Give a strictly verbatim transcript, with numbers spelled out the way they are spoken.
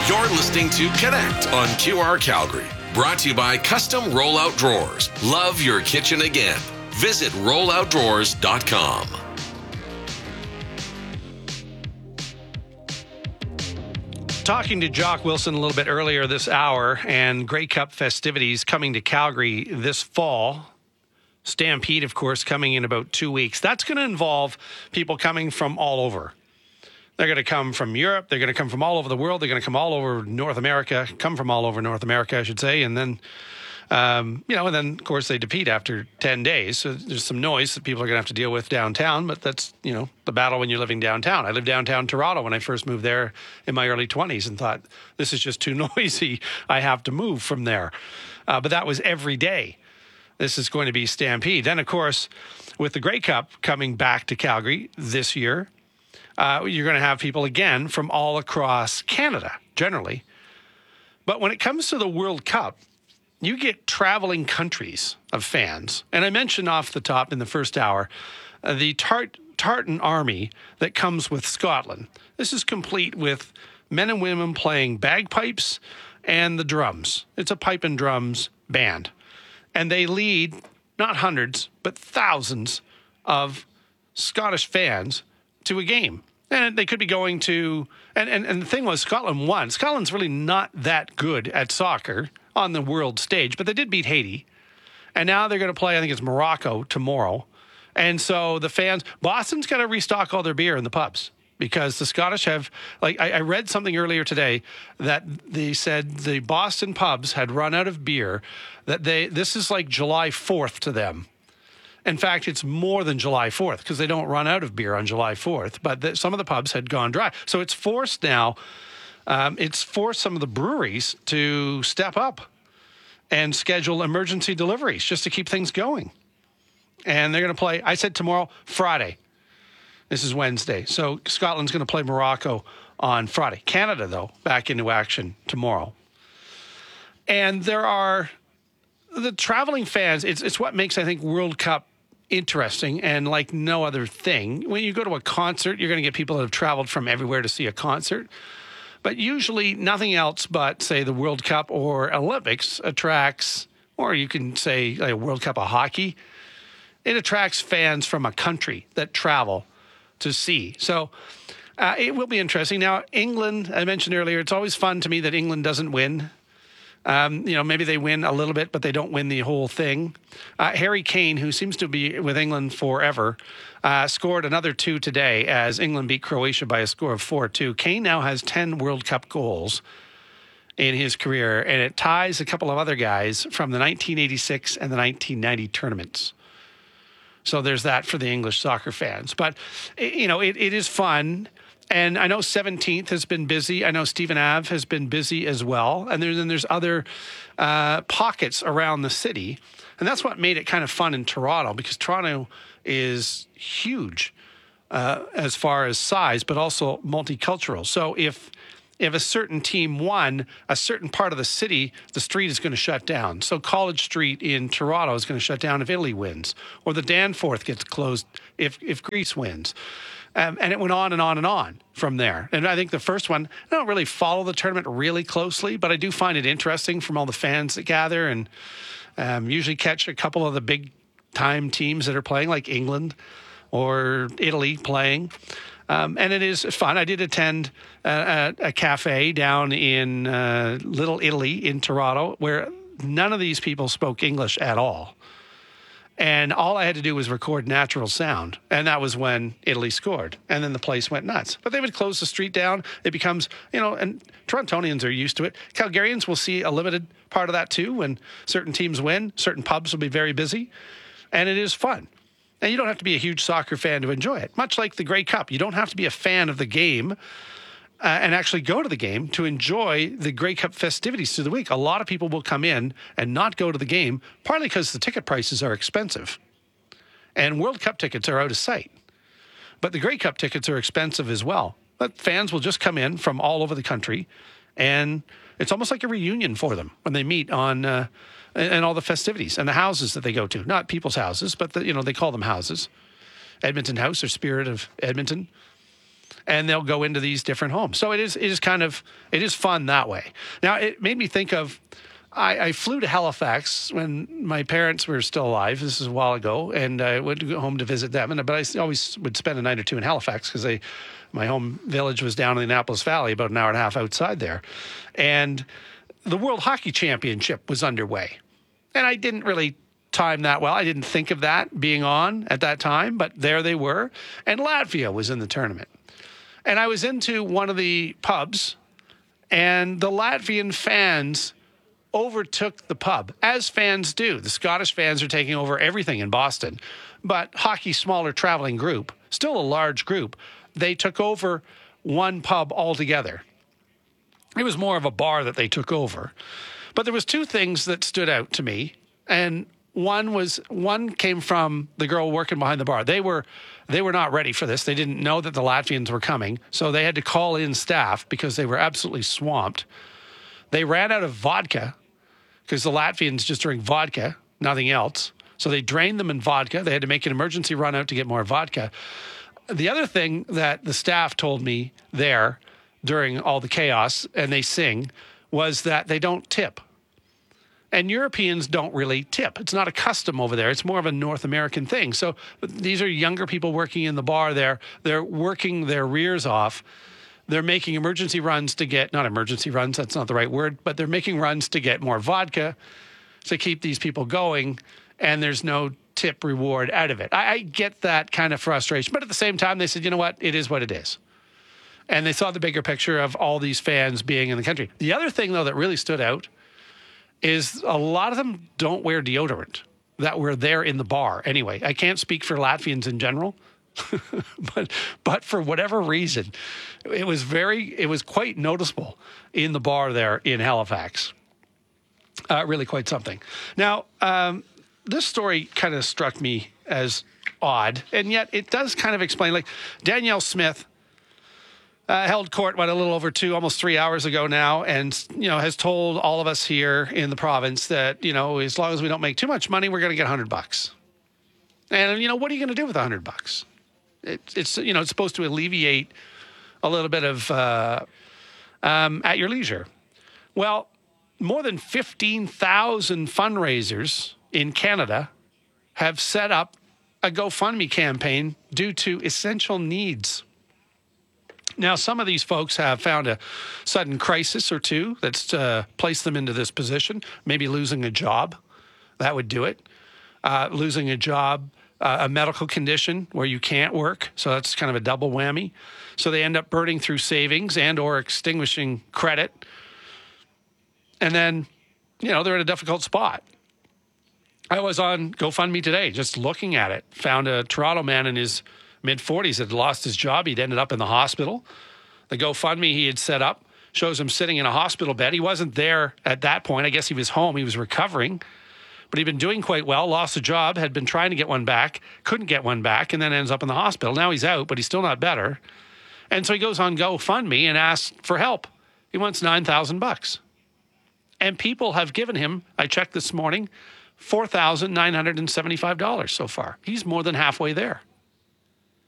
You're listening to Connect on Q R Calgary. Brought to you by Custom Rollout Drawers. Love your kitchen again. Visit roll out drawers dot com. Talking to Jock Wilson a little bit earlier this hour, and Grey Cup festivities coming to Calgary this fall. Stampede, of course, coming in about two weeks. That's going to involve people coming from all over. They're going to come from Europe. They're going to come from all over the world. They're going to come all over North America, come from all over North America, I should say. And then, um, you know, and then, of course, they defeat after ten days. So there's some noise that people are going to have to deal with downtown. But that's, you know, the battle when you're living downtown. I lived downtown Toronto when I first moved there in my early twenties and thought, this is just too noisy. I have to move from there. Uh, but that was every day. This is going to be Stampede. Then, of course, with the Grey Cup coming back to Calgary this year, Uh, you're going to have people, again, from all across Canada, generally. But when it comes to the World Cup, you get traveling countries of fans. And I mentioned off the top in the first hour, uh, the Tart- Tartan Army that comes with Scotland. This is complete with men and women playing bagpipes and the drums. It's a pipe and drums band. And they lead not hundreds, but thousands of Scottish fans to a game. And they could be going to, and, and, and the thing was, Scotland won. Scotland's really not that good at soccer on the world stage, but they did beat Haiti. And now they're going to play, I think it's Morocco tomorrow. And so the fans, Boston's got to restock all their beer in the pubs because the Scottish have, like, I, I read something earlier today that they said the Boston pubs had run out of beer, that they, this is like July fourth to them. In fact, it's more than July fourth because they don't run out of beer on July fourth. But the, some of the pubs had gone dry. So it's forced now, um, it's forced some of the breweries to step up and schedule emergency deliveries just to keep things going. And they're going to play, I said tomorrow, Friday. This is Wednesday. So Scotland's going to play Morocco on Friday. Canada, though, back into action tomorrow. And there are the traveling fans. It's, it's what makes, I think, World Cup interesting and like no other thing. When you go to a concert, you're going to get people that have traveled from everywhere to see a concert. But usually nothing else but, say, the World Cup or Olympics attracts, or you can say like a World Cup of hockey. It attracts fans from a country that travel to see. So uh, it will be interesting. Now, England, I mentioned earlier, it's always fun to me that England doesn't win. Um, you know, maybe they win a little bit, but they don't win the whole thing. Uh, Harry Kane, who seems to be with England forever, uh, scored another two today as England beat Croatia by a score of four two. Kane now has ten World Cup goals in his career, and it ties a couple of other guys from the nineteen eighty-six and the nineteen ninety tournaments. So there's that for the English soccer fans. But, you know, it, it is fun. And I know seventeenth has been busy. I know Stephen Ave has been busy as well. And there's, and there's other uh, pockets around the city. And that's what made it kind of fun in Toronto, because Toronto is huge uh, as far as size, but also multicultural. So if if a certain team won, a certain part of the city, the street is going to shut down. So College Street in Toronto is going to shut down if Italy wins, or the Danforth gets closed if, if Greece wins. Um, and it went on and on and on from there. And I think the first one, I don't really follow the tournament really closely, but I do find it interesting from all the fans that gather, and um, usually catch a couple of the big time teams that are playing, like England or Italy playing. Um, and it is fun. I did attend a, a, a cafe down in uh, Little Italy in Toronto where none of these people spoke English at all. And all I had to do was record natural sound. And that was when Italy scored. And then the place went nuts. But they would close the street down. It becomes, you know, and Torontonians are used to it. Calgarians will see a limited part of that too. When certain teams win, certain pubs will be very busy. And it is fun. And you don't have to be a huge soccer fan to enjoy it. Much like the Grey Cup, you don't have to be a fan of the game uh, and actually go to the game to enjoy the Grey Cup festivities through the week. A lot of people will come in and not go to the game, partly because the ticket prices are expensive. And World Cup tickets are out of sight. But the Grey Cup tickets are expensive as well. But fans will just come in from all over the country, and it's almost like a reunion for them when they meet on uh, and all the festivities and the houses that they go to. Not people's houses, but the, you know, they call them houses. Edmonton House or Spirit of Edmonton. and they'll go into these different homes. So it is it is kind of it is fun that way. Now it made me think of I, I flew to Halifax when my parents were still alive. This is a while ago, and I went to go home to visit them. And but I always would spend a night or two in Halifax because they my home village was down in the Annapolis Valley, about an hour and a half outside there, and the World Hockey Championship was underway, and I didn't really time that well. I didn't think of that being on at that time, but there they were, and Latvia was in the tournament. And I was into one of the pubs, and the Latvian fans overtook the pub, as fans do. The Scottish fans are taking over everything in Boston, but hockey, smaller traveling group, still a large group, they took over one pub altogether. It was more of a bar that they took over. But there was two things that stood out to me, and one was one came from the girl working behind the bar. They were they were not ready for this. They didn't know that the Latvians were coming, so they had to call in staff because they were absolutely swamped. They ran out of vodka because the Latvians just drink vodka, nothing else. So they drained them in vodka. They had to make an emergency run out to get more vodka. The other thing that the staff told me there during all the chaos, and they sing, was that they don't tip. And Europeans don't really tip. It's not a custom over there. It's more of a North American thing. So these are younger people working in the bar there. They're working their rears off. They're making emergency runs to get, not emergency runs, that's not the right word, but they're making runs to get more vodka to keep these people going, and there's no tip reward out of it. I, I get that kind of frustration. But at the same time, they said, you know what? It is what it is. And they saw the bigger picture of all these fans being in the country. The other thing, though, that really stood out is a lot of them don't wear deodorant that were there in the bar. Anyway, I can't speak for Latvians in general, but but for whatever reason, it was very, it was quite noticeable in the bar there in Halifax. Uh, really quite something. Now, um, this story kind of struck me as odd, and yet it does kind of explain, like Danielle Smith, Uh, held court, what, a little over two, almost three hours ago now, and, you know, has told all of us here in the province that, you know, as long as we don't make too much money, we're going to get a hundred bucks. And, you know, what are you going to do with a hundred bucks? It, it's, you know, it's supposed to alleviate a little bit of uh, um, at your leisure. Well, more than fifteen thousand fundraisers in Canada have set up a GoFundMe campaign due to essential needs. Now, some of these folks have found a sudden crisis or two that's uh, placed them into this position, maybe losing a job. That would do it. Uh, losing a job, uh, a medical condition where you can't work. So that's kind of a double whammy. So they end up burning through savings and or extinguishing credit. And then, you know, they're in a difficult spot. I was on GoFundMe today, just looking at it, found a Toronto man in his mid-forties had lost his job. He'd ended up in the hospital. The GoFundMe he had set up shows him sitting in a hospital bed. He wasn't there at that point. I guess he was home. He was recovering. But he'd been doing quite well, lost a job, had been trying to get one back, couldn't get one back, and then ends up in the hospital. Now he's out, but he's still not better. And so he goes on GoFundMe and asks for help. He wants nine thousand bucks. And people have given him, I checked this morning, four thousand nine hundred seventy-five dollars so far. He's more than halfway there.